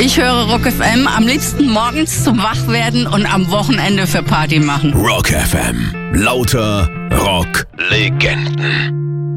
Ich höre Rock FM am liebsten morgens zum Wachwerden und am Wochenende für Party machen. Rock FM. Lauter Rock-Legenden.